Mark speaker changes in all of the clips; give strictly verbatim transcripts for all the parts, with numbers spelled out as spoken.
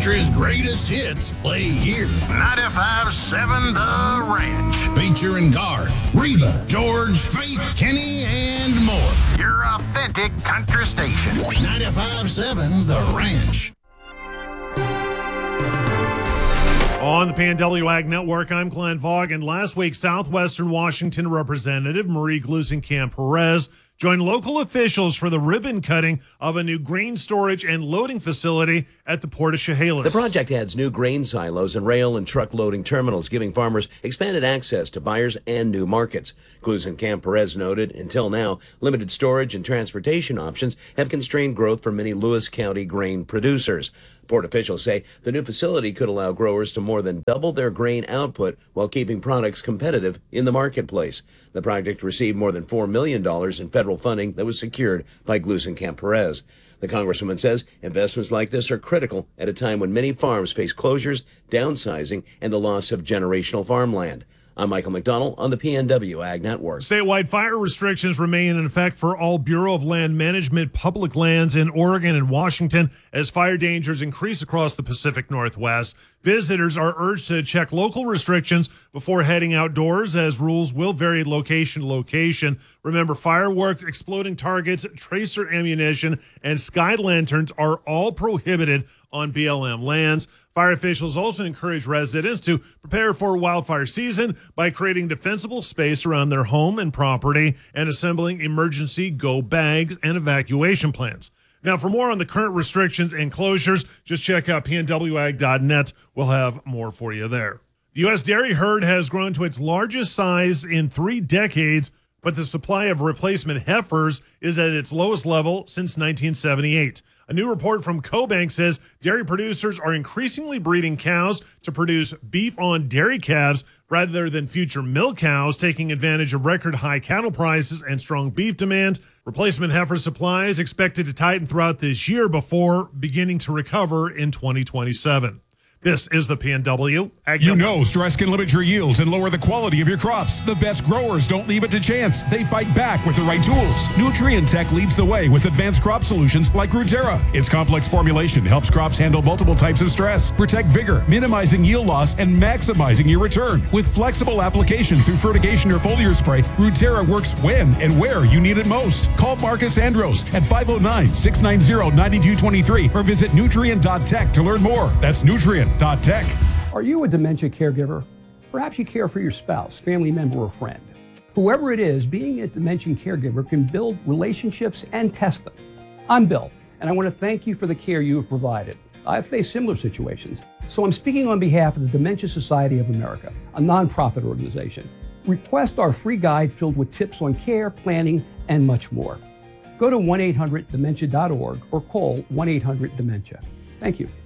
Speaker 1: country's greatest hits play here. ninety-five point seven The Ranch. Featuring Garth, Reba, George, Faith, Kenny, and more. Your authentic country station. ninety-five point seven The Ranch.
Speaker 2: On the P N W Ag Network, I'm Glenn Vaughn, and last week, Southwestern Washington Representative Marie Gluesenkamp-Perez joined local officials for the ribbon cutting of a new grain storage and loading facility at the Port of Chehalis.
Speaker 3: The project adds new grain silos and rail and truck loading terminals, giving farmers expanded access to buyers and new markets. Gluesenkamp-Perez noted, until now, limited storage and transportation options have constrained growth for many Lewis County grain producers. Port officials say the new facility could allow growers to more than double their grain output while keeping products competitive in the marketplace. The project received more than four million dollars in federal funding that was secured by Gluesenkamp-Perez. The congresswoman says investments like this are critical at a time when many farms face closures, downsizing, and the loss of generational farmland. I'm Michael McDonald on the P N W Ag Network.
Speaker 2: Statewide fire restrictions remain in effect for all Bureau of Land Management public lands in Oregon and Washington as fire dangers increase across the Pacific Northwest. Visitors are urged to check local restrictions before heading outdoors, as rules will vary location to location. Remember, fireworks, exploding targets, tracer ammunition, and sky lanterns are all prohibited on B L M lands. Fire officials also encourage residents to prepare for wildfire season by creating defensible space around their home and property and assembling emergency go bags and evacuation plans. Now, for more on the current restrictions and closures, just check out P N W ag dot net. We'll have more for you there. The U S dairy herd has grown to its largest size in three decades, but the supply of replacement heifers is at its lowest level since nineteen seventy-eight. A new report from CoBank says dairy producers are increasingly breeding cows to produce beef on dairy calves rather than future milk cows, taking advantage of record high cattle prices and strong beef demand. Replacement heifer supply is expected to tighten throughout this year before beginning to recover in twenty twenty-seven. This is the P N W Ag
Speaker 4: You
Speaker 2: Network.
Speaker 4: know stress can limit your yields and lower the quality of your crops. The best growers don't leave it to chance. They fight back with the right tools. Nutrient Tech leads the way with advanced crop solutions like Rutera. Its complex formulation helps crops handle multiple types of stress, protect vigor, minimizing yield loss, and maximizing your return. With flexible application through fertigation or foliar spray, Rutera works when and where you need it most. Call Marcus Andros at five oh nine, six nine zero, nine two two three or visit nutrient dot tech to learn more. That's Nutrient. Tech.
Speaker 5: Are you a dementia caregiver? Perhaps you care for your spouse, family member, or friend. Whoever it is, being a dementia caregiver can build relationships and test them. I'm Bill, and I want to thank you for the care you have provided. I've faced similar situations, so I'm speaking on behalf of the Dementia Society of America, a nonprofit organization. Request our free guide filled with tips on care, planning, and much more. Go to one eight hundred dementia dot org or call one eight hundred dementia. Thank you.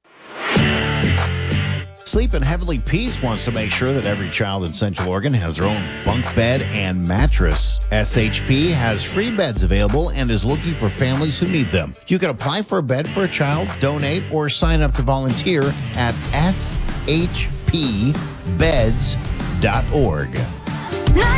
Speaker 6: Sleep in Heavenly Peace wants to make sure that every child in Central Oregon has their own bunk bed and mattress. S H P has free beds available and is looking for families who need them. You can apply for a bed for a child, donate, or sign up to volunteer at S H P beds dot org.